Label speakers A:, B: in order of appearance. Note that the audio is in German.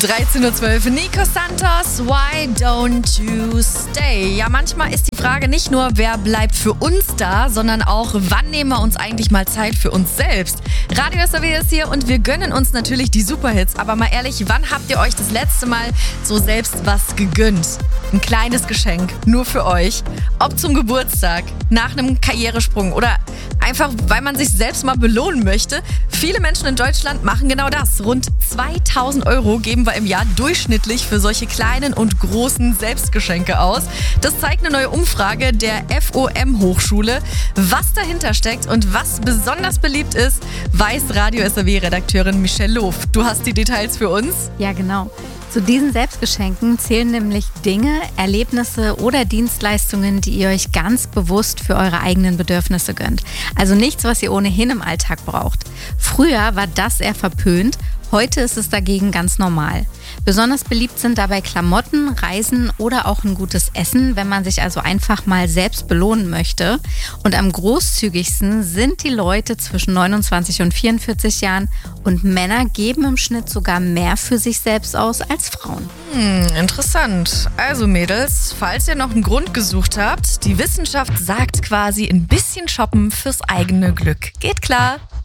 A: 13:12 Uhr, Nico Santos, Why Don't You Stay? Ja, manchmal ist die Frage nicht nur, wer bleibt für uns da, sondern auch, wann nehmen wir uns eigentlich mal Zeit für uns selbst? Radio SAW ist hier und wir gönnen uns natürlich die Superhits. Aber mal ehrlich, wann habt ihr euch das letzte Mal so selbst was gegönnt? Ein kleines Geschenk, nur für euch. Ob zum Geburtstag, nach einem Karrieresprung oder einfach, weil man sich selbst mal belohnen möchte. Viele Menschen in Deutschland machen genau das. Rund 2.000 Euro geben wir im Jahr durchschnittlich für solche kleinen und großen Selbstgeschenke aus. Das zeigt eine neue Umfrage der FOM-Hochschule. Was dahinter steckt und was besonders beliebt ist, weiß Radio SAW-Redakteurin Michelle Lof. Du hast die Details für uns?
B: Ja, genau. Zu diesen Selbstgeschenken zählen nämlich Dinge, Erlebnisse oder Dienstleistungen, die ihr euch ganz bewusst für eure eigenen Bedürfnisse gönnt. Also nichts, was ihr ohnehin im Alltag braucht. Früher war das eher verpönt, heute ist es dagegen ganz normal. Besonders beliebt sind dabei Klamotten, Reisen oder auch ein gutes Essen, wenn man sich also einfach mal selbst belohnen möchte. Und am großzügigsten sind die Leute zwischen 29 und 44 Jahren und Männer geben im Schnitt sogar mehr für sich selbst aus als Frauen.
A: Interessant. Also Mädels, falls ihr noch einen Grund gesucht habt, die Wissenschaft sagt quasi, ein bisschen shoppen fürs eigene Glück. Geht klar.